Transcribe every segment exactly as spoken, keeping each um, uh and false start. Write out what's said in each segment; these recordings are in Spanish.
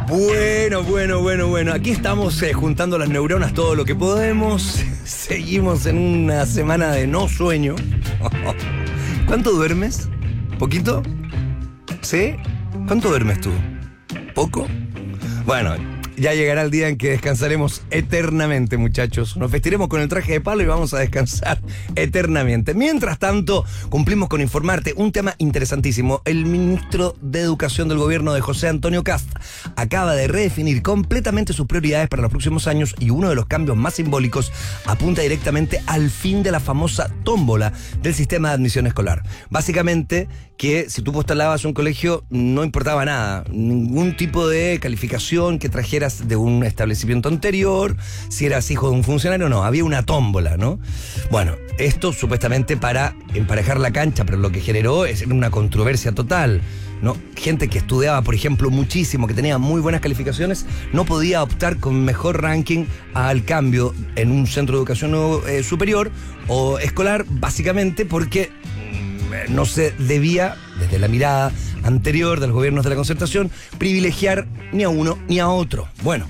Bueno, bueno, bueno, bueno. Aquí estamos eh, juntando las neuronas todo lo que podemos. Seguimos en una semana de no sueño. ¿Cuánto duermes? ¿Poquito? ¿Sí? ¿Cuánto duermes tú? ¿Poco? Bueno, ya llegará el día en que descansaremos eternamente, muchachos. Nos vestiremos con el traje de palo y vamos a descansar eternamente. Mientras tanto, cumplimos con informarte un tema interesantísimo. El ministro de Educación del gobierno de José Antonio Kast acaba de redefinir completamente sus prioridades para los próximos años y uno de los cambios más simbólicos apunta directamente al fin de la famosa tómbola del sistema de admisión escolar. Básicamente, que si tú postalabas a un colegio no importaba nada, ningún tipo de calificación que trajeras de un establecimiento anterior, si eras hijo de un funcionario o no, había una tómbola, ¿no? Bueno, esto supuestamente para emparejar la cancha, pero lo que generó es una controversia total, ¿no? Gente que estudiaba, por ejemplo, muchísimo, que tenía muy buenas calificaciones, no podía optar con mejor ranking al cambio en un centro de educación eh, superior o escolar, básicamente porque no se debía, desde la mirada anterior de los gobiernos de la concertación, privilegiar ni a uno ni a otro. Bueno,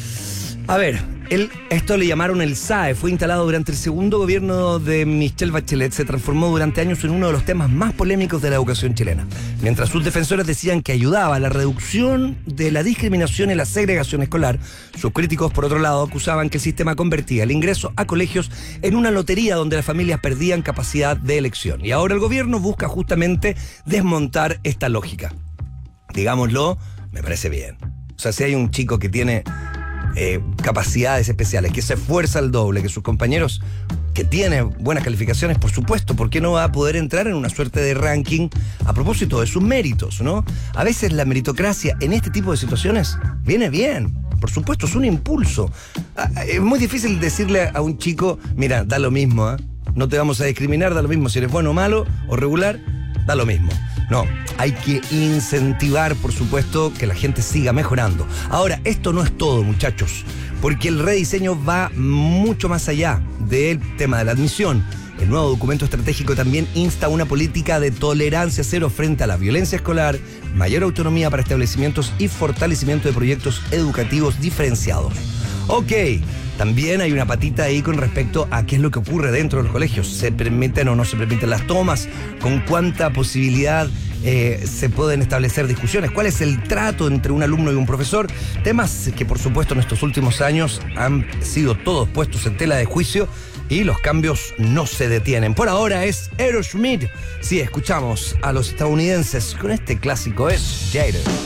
a ver, el, esto le llamaron el S A E, fue instalado durante el segundo gobierno de Michelle Bachelet, se transformó durante años en uno de los temas más polémicos de la educación chilena. Mientras sus defensores decían que ayudaba a la reducción de la discriminación y la segregación escolar, sus críticos, por otro lado, acusaban que el sistema convertía el ingreso a colegios en una lotería donde las familias perdían capacidad de elección. Y ahora el gobierno busca justamente desmontar esta lógica. Digámoslo, me parece bien. O sea, si hay un chico que tiene Eh, capacidades especiales, que se esfuerza el doble que sus compañeros, que tiene buenas calificaciones, por supuesto, ¿por qué no va a poder entrar en una suerte de ranking a propósito de sus méritos, ¿no? A veces la meritocracia en este tipo de situaciones viene bien, por supuesto, es un impulso. Es muy difícil decirle a un chico, mira, da lo mismo, ¿eh? No te vamos a discriminar, da lo mismo si eres bueno o malo o regular, da lo mismo. No, hay que incentivar, por supuesto, que la gente siga mejorando. Ahora, esto no es todo, muchachos, porque el rediseño va mucho más allá del tema de la admisión. El nuevo documento estratégico también insta una política de tolerancia cero frente a la violencia escolar, mayor autonomía para establecimientos y fortalecimiento de proyectos educativos diferenciados. Ok, también hay una patita ahí con respecto a qué es lo que ocurre dentro de los colegios. ¿Se permiten o no se permiten las tomas? ¿Con cuánta posibilidad eh, se pueden establecer discusiones? ¿Cuál es el trato entre un alumno y un profesor? Temas que, por supuesto, en estos últimos años han sido todos puestos en tela de juicio y los cambios no se detienen. Por ahora es Aerosmith. Sí, escuchamos a los estadounidenses con este clásico, es Jaded.